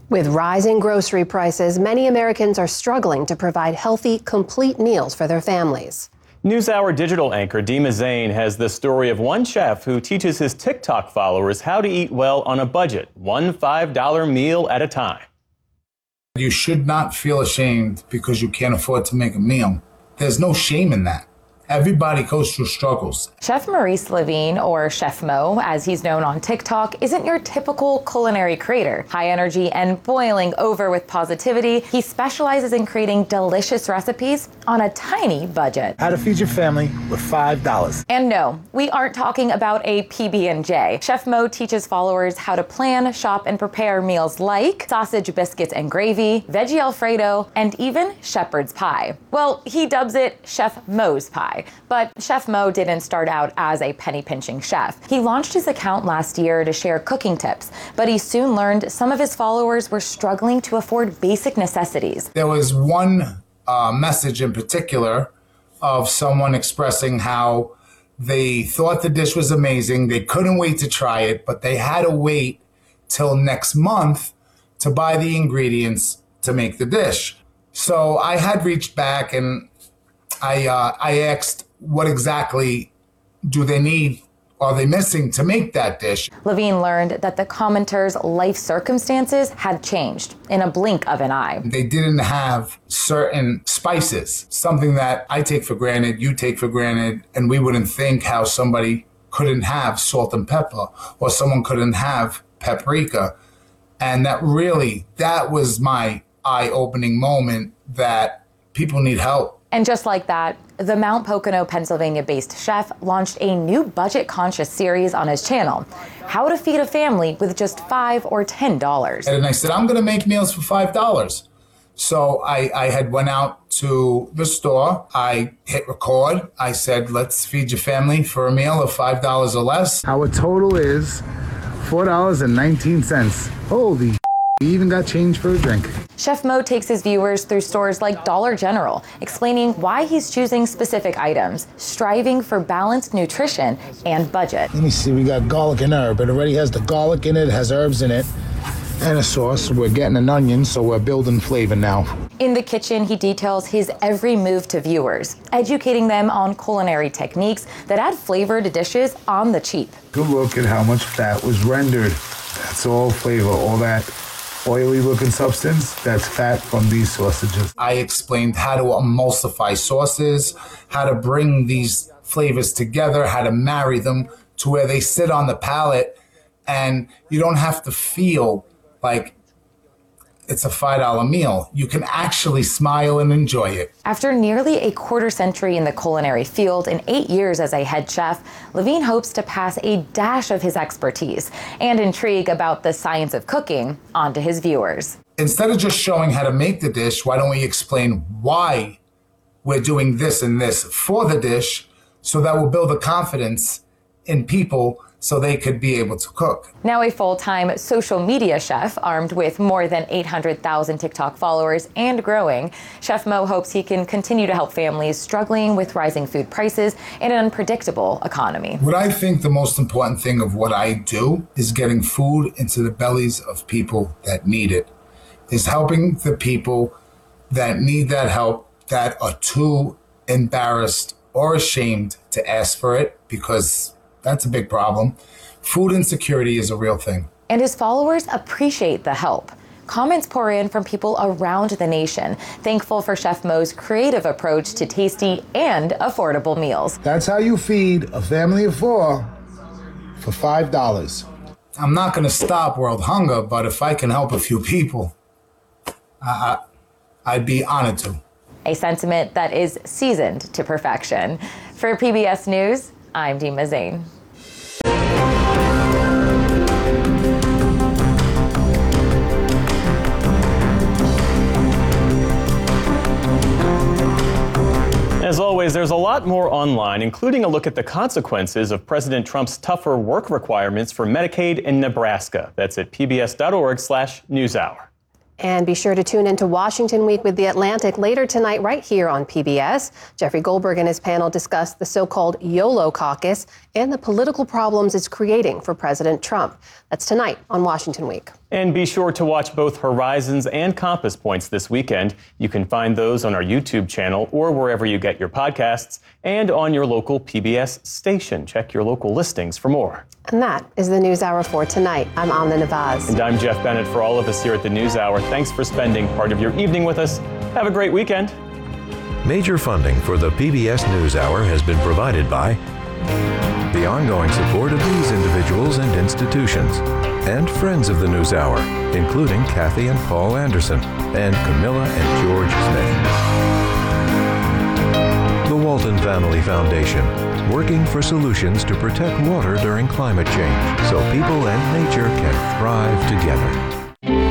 With rising grocery prices, many Americans are struggling to provide healthy, complete meals for their families. NewsHour digital anchor Dima Zain has the story of one chef who teaches his TikTok followers how to eat well on a budget, one $5 meal at a time. You should not feel ashamed because you can't afford to make a meal. There's no shame in that. Everybody goes through struggles. Chef Maurice Levine, or Chef Mo, as he's known on TikTok, isn't your typical culinary creator. High energy and boiling over with positivity, he specializes in creating delicious recipes on a tiny budget. How to feed your family with $5. And no, we aren't talking about a PB&J. Chef Mo teaches followers how to plan, shop, and prepare meals like sausage, biscuits, and gravy, veggie Alfredo, and even shepherd's pie. Well, he dubs it Chef Mo's Pie. But Chef Mo didn't start out as a penny-pinching chef. He launched his account last year to share cooking tips, but he soon learned some of his followers were struggling to afford basic necessities. There was one message in particular of someone expressing how they thought the dish was amazing, they couldn't wait to try it, but they had to wait till next month to buy the ingredients to make the dish. So I had reached back and I asked what exactly do they need, are they missing to make that dish? Levine learned that the commenters' life circumstances had changed in a blink of an eye. They didn't have certain spices, something that I take for granted, you take for granted, and we wouldn't think how somebody couldn't have salt and pepper or someone couldn't have paprika. And that was my eye-opening moment that people need help. And just like that, the Mount Pocono, Pennsylvania-based chef launched a new budget-conscious series on his channel, How to Feed a Family with Just $5 or $10. And I said, I'm going to make meals for $5. So I had went out to the store, I hit record, I said, let's feed your family for a meal of $5 or less. Our total is $4.19. Holy we even got change for a drink. Chef Mo takes his viewers through stores like Dollar General, explaining why he's choosing specific items, striving for balanced nutrition and budget. Let me see, we got garlic and herb. It already has the garlic in it, has herbs in it, and a sauce. We're getting an onion, so we're building flavor now. In the kitchen, he details his every move to viewers, educating them on culinary techniques that add flavor to dishes on the cheap. Good look at how much fat was rendered. That's all flavor, all that oily looking substance, that's fat from these sausages. I explained how to emulsify sauces, how to bring these flavors together, how to marry them to where they sit on the palate and you don't have to feel like it's a $5 meal. You can actually smile and enjoy it. After nearly a quarter century in the culinary field and 8 years as a head chef, Levine hopes to pass a dash of his expertise and intrigue about the science of cooking onto his viewers. Instead of just showing how to make the dish, why don't we explain why we're doing this and this for the dish so that will build a confidence in people so they could be able to cook. Now a full-time social media chef armed with more than 800,000 TikTok followers and growing, Chef Mo hopes he can continue to help families struggling with rising food prices and an unpredictable economy. What I think the most important thing of what I do is getting food into the bellies of people that need it, is helping the people that need that help that are too embarrassed or ashamed to ask for it because that's a big problem. Food insecurity is a real thing. And his followers appreciate the help. Comments pour in from people around the nation, thankful for Chef Mo's creative approach to tasty and affordable meals. That's how you feed a family of 4 for $5. I'm not going to stop world hunger, but if I can help a few people, I'd be honored to. A sentiment that is seasoned to perfection. For PBS News, I'm Dima Zain. As always, there's a lot more online, including a look at the consequences of President Trump's tougher work requirements for Medicaid in Nebraska. That's at pbs.org/newshour. And be sure to tune into Washington Week with The Atlantic later tonight right here on PBS. Jeffrey Goldberg and his panel discuss the so-called YOLO caucus and the political problems it's creating for President Trump. That's tonight on Washington Week. And be sure to watch both Horizons and Compass Points this weekend. You can find those on our YouTube channel or wherever you get your podcasts and on your local PBS station. Check your local listings for more. And that is the NewsHour for tonight. I'm Amna Navaz. And I'm Jeff Bennett. For all of us here at the NewsHour, thanks for spending part of your evening with us. Have a great weekend. Major funding for the PBS NewsHour has been provided by the ongoing support of these individuals and institutions, and friends of the NewsHour, including Kathy and Paul Anderson, and Camilla and George Smith. The Walton Family Foundation, working for solutions to protect water during climate change so people and nature can thrive together.